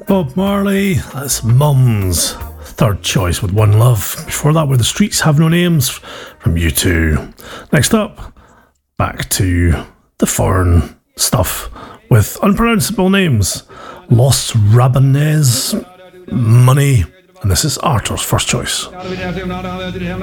Bob Marley, that's Mum's third choice with One Love. Before that were The Streets Have No Names from U2. Next up, back to the foreign stuff with unpronounceable names. Los Rabanes, Money, and this is Arthur's first choice.